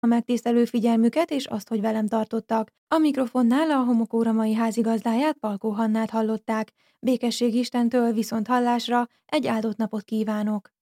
a megtisztelő figyelmüket és azt, hogy velem tartottak. A mikrofonnál a Homokóramai házigazdáját, Palkó Hannát hallották. Békesség Istentől, viszont hallásra, egy áldott napot kívánok!